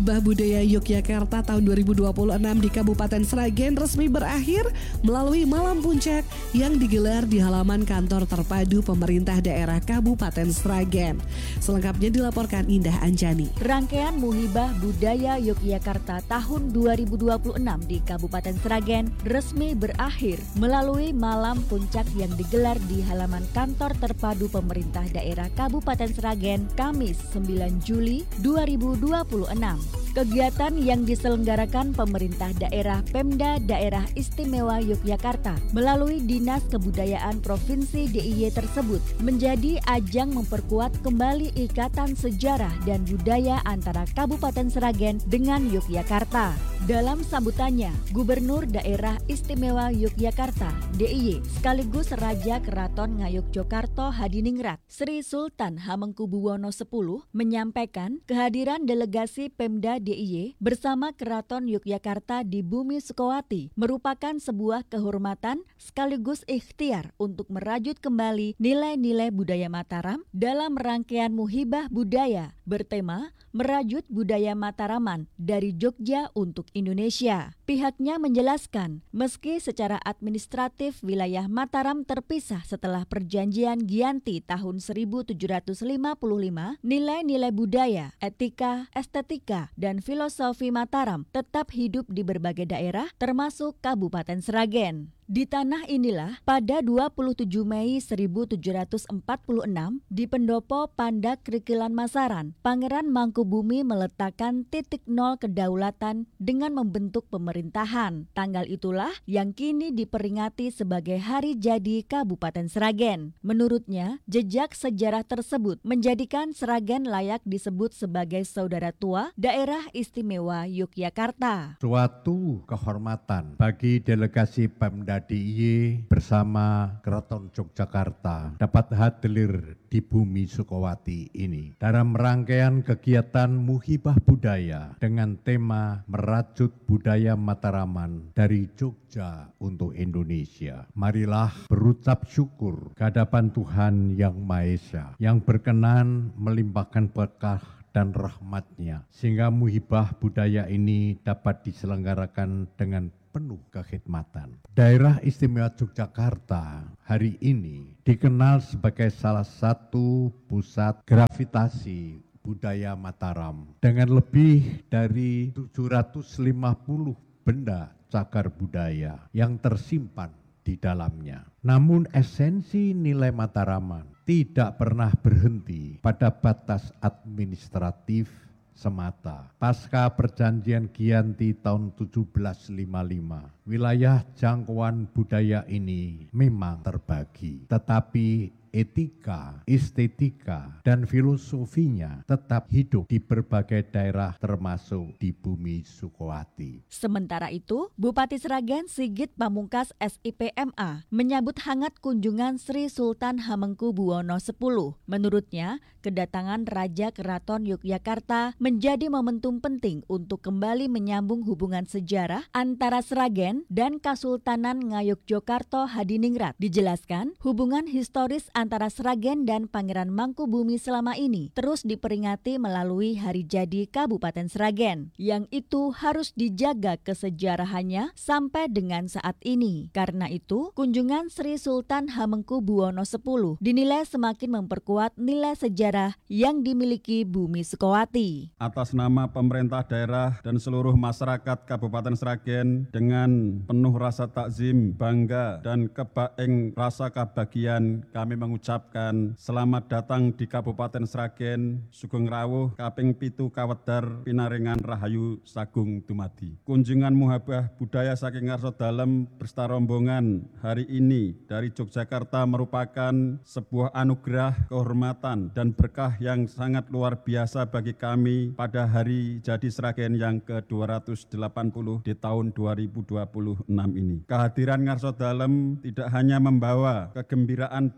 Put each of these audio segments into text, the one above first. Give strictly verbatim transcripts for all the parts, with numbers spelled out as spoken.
Bah Budaya Yogyakarta tahun dua ribu dua puluh enam di Kabupaten Sragen resmi berakhir melalui Malam Puncak yang digelar di halaman kantor terpadu pemerintah daerah Kabupaten Sragen. Selengkapnya dilaporkan Indah Anjani. Rangkaian Muhibah Budaya Yogyakarta tahun dua ribu dua puluh enam di Kabupaten Sragen resmi berakhir melalui Malam Puncak yang digelar di halaman kantor terpadu pemerintah daerah Kabupaten Sragen Kamis sembilan Juli dua ribu dua puluh enam. Kegiatan yang diselenggarakan pemerintah daerah Pemda Daerah Istimewa Yogyakarta melalui Dinas Kebudayaan Provinsi D I Y tersebut menjadi ajang memperkuat kembali ikatan sejarah dan budaya antara Kabupaten Sragen dengan Yogyakarta. Dalam sambutannya, Gubernur Daerah Istimewa Yogyakarta D I Y sekaligus Raja Keraton Ngayogyakarta Hadiningrat Sri Sultan Hamengkubuwono X menyampaikan kehadiran delegasi Pemda D I Y bersama Keraton Yogyakarta di Bumi Sukowati merupakan sebuah kehormatan sekaligus ikhtiar untuk merajut kembali nilai-nilai budaya Mataram dalam rangkaian Muhibah Budaya bertema Merajut Budaya Mataraman dari Jogja untuk Indonesia. Pihaknya menjelaskan, meski secara administratif wilayah Mataram terpisah setelah perjanjian Giyanti tahun seribu tujuh ratus lima puluh lima, nilai-nilai budaya, etika, estetika, dan filosofi Mataram tetap hidup di berbagai daerah termasuk Kabupaten Sragen. Di tanah inilah pada dua puluh tujuh Mei seribu tujuh ratus empat puluh enam di Pendopo Pandak Krikilan Masaran, Pangeran Mangkubumi meletakkan titik nol kedaulatan dengan membentuk pemerintahan. Tanggal itulah yang kini diperingati sebagai Hari Jadi Kabupaten Sragen. Menurutnya, jejak sejarah tersebut menjadikan Sragen layak disebut sebagai saudara tua Daerah Istimewa Yogyakarta. Suatu kehormatan bagi delegasi Pemda D I Y bersama Keraton Yogyakarta dapat hadir di Bumi Sukowati ini dalam rangkaian kegiatan Muhibah Budaya dengan tema Merajut Budaya Mataraman dari Jogja untuk Indonesia. Marilah berucap syukur kehadapan Tuhan Yang Maha Esa yang berkenan melimpahkan berkah dan rahmatnya sehingga Muhibah Budaya ini dapat diselenggarakan dengan penuh kekhidmatan. Daerah Istimewa Yogyakarta hari ini dikenal sebagai salah satu pusat gravitasi budaya Mataram dengan lebih dari tujuh ratus lima puluh benda cagar budaya yang tersimpan di dalamnya. Namun esensi nilai Mataraman tidak pernah berhenti pada batas administratif semata. Pasca perjanjian Giyanti tahun tujuh belas lima puluh lima, wilayah jangkauan budaya ini memang terbagi, tetapi etika, estetika, dan filosofinya tetap hidup di berbagai daerah termasuk di Bumi Sukowati. Sementara itu, Bupati Sragen Sigit Pamungkas S I P M A menyambut hangat kunjungan Sri Sultan Hamengkubuwono X. Menurutnya, kedatangan Raja Keraton Yogyakarta menjadi momentum penting untuk kembali menyambung hubungan sejarah antara Sragen dan Kasultanan Ngayogyakarta Hadiningrat. Dijelaskan, hubungan historis antara Sragen dan Pangeran Mangkubumi selama ini terus diperingati melalui Hari Jadi Kabupaten Sragen, yang itu harus dijaga kesejarahannya sampai dengan saat ini. Karena itu, kunjungan Sri Sultan Hamengkubuwono X dinilai semakin memperkuat nilai sejarah yang dimiliki Bumi Sukowati. Atas nama pemerintah daerah dan seluruh masyarakat Kabupaten Sragen dengan penuh rasa takzim, bangga, dan kebaeng rasa kebahagiaan kami mengucapkan selamat datang di Kabupaten Sragen, Sugeng Rawuh, Kaping Pitu Kawedar, Pinaringan Rahayu Sagung Dumadi. Kunjungan Muhibah Budaya saking ngarsa dalem berserta rombongan hari ini dari Yogyakarta merupakan sebuah anugerah, kehormatan, dan berkah yang sangat luar biasa bagi kami pada Hari Jadi Sragen yang ke dua ratus delapan puluh di tahun dua ribu dua puluh enam ini. Kehadiran ngarsa dalem tidak hanya membawa kegembiraan bagi kami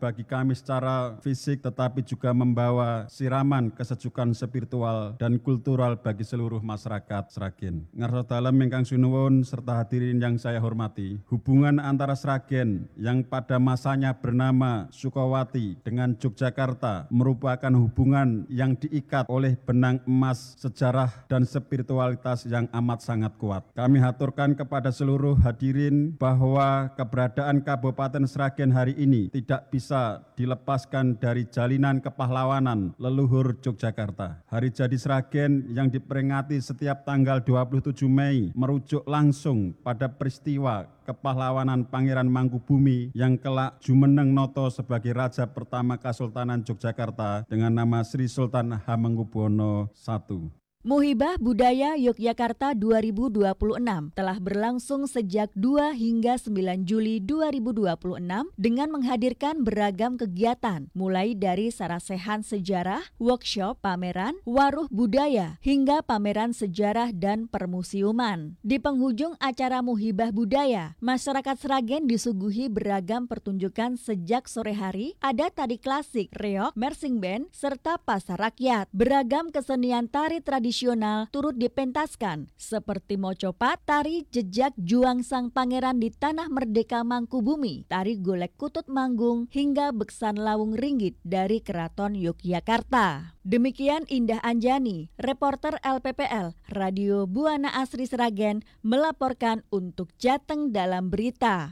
kami secara fisik tetapi juga membawa siraman kesejukan spiritual dan kultural bagi seluruh masyarakat Sragen. Ngarsa dalem ingkang sinuwun serta hadirin yang saya hormati, hubungan antara Sragen yang pada masanya bernama Sukowati dengan Yogyakarta merupakan hubungan yang diikat oleh benang emas sejarah dan spiritualitas yang amat sangat kuat. Kami haturkan kepada seluruh hadirin bahwa keberadaan Kabupaten Sragen hari ini tidak bisa dilepaskan dari jalinan kepahlawanan leluhur Yogyakarta. Hari Jadi Sragen yang diperingati setiap tanggal dua puluh tujuh Mei merujuk langsung pada peristiwa kepahlawanan Pangeran Mangkubumi yang kelak jumeneng noto sebagai Raja pertama Kasultanan Yogyakarta dengan nama Sri Sultan Hamengkubuwono I. Muhibah Budaya Yogyakarta dua ribu dua puluh enam telah berlangsung sejak dua hingga sembilan Juli dua ribu dua puluh enam dengan menghadirkan beragam kegiatan mulai dari sarasehan sejarah, workshop, pameran, waruh budaya, hingga pameran sejarah dan permusiuman. Di penghujung acara Muhibah Budaya, masyarakat Sragen disuguhi beragam pertunjukan sejak sore hari, ada tari klasik, reog, marching band, serta pasar rakyat. Beragam kesenian tari tradisional turut dipentaskan seperti mocopat, tari jejak juang sang pangeran di tanah merdeka Mangkubumi, tari golek kutut manggung, hingga beksan lawung ringgit dari Keraton Yogyakarta. Demikian Indah Anjani, reporter L P P L Radio Buana Asri Sragen melaporkan untuk Jateng dalam Berita.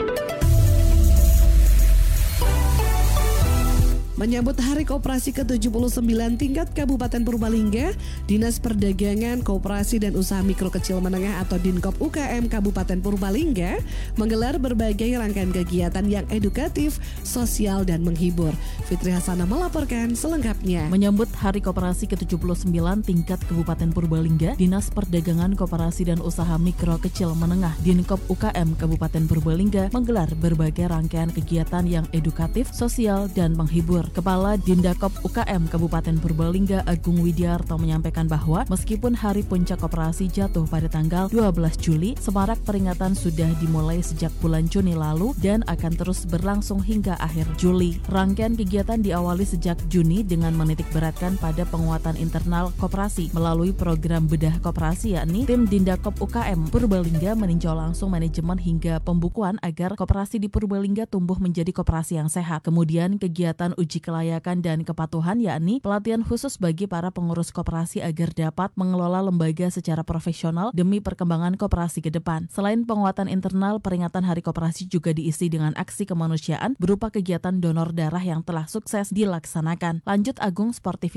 Menyambut Hari Koperasi ke tujuh puluh sembilan tingkat Kabupaten Purbalingga, Dinas Perdagangan, Koperasi dan Usaha Mikro Kecil Menengah atau Dinkop U K M Kabupaten Purbalingga menggelar berbagai rangkaian kegiatan yang edukatif, sosial, dan menghibur. Fitri Hasanah melaporkan selengkapnya. Menyambut Hari Koperasi ke tujuh puluh sembilan tingkat Kabupaten Purbalingga, Dinas Perdagangan, Koperasi dan Usaha Mikro Kecil Menengah Dinkop U K M Kabupaten Purbalingga menggelar berbagai rangkaian kegiatan yang edukatif, sosial, dan menghibur. Kepala Dindakop U K M Kabupaten Purbalingga Agung Widiarto menyampaikan bahwa meskipun hari puncak koperasi jatuh pada tanggal dua belas Juli, semarak peringatan sudah dimulai sejak bulan Juni lalu dan akan terus berlangsung hingga akhir Juli. Rangkaian kegiatan diawali sejak Juni dengan menitik beratkan pada penguatan internal koperasi melalui program bedah koperasi, yakni tim Dindakop U K M Purbalingga meninjau langsung manajemen hingga pembukuan agar koperasi di Purbalingga tumbuh menjadi koperasi yang sehat. Kemudian kegiatan uji kelayakan dan kepatuhan, yakni pelatihan khusus bagi para pengurus koperasi agar dapat mengelola lembaga secara profesional demi perkembangan koperasi ke depan. Selain penguatan internal, peringatan Hari Koperasi juga diisi dengan aksi kemanusiaan berupa kegiatan donor darah yang telah sukses dilaksanakan. Lanjut Agung, sportivitas